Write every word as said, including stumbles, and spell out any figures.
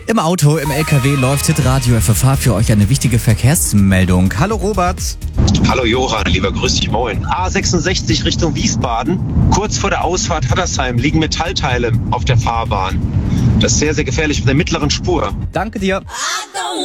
Im Auto, im L K W läuft Hitradio F F H für euch eine wichtige Verkehrsmeldung. Hallo Robert. Hallo Johann, lieber grüß dich, moin. A sechsundsechzig Richtung Wiesbaden. Kurz vor der Ausfahrt Hattersheim liegen Metallteile auf der Fahrbahn. Das ist sehr, sehr gefährlich auf der mittleren Spur. Danke dir.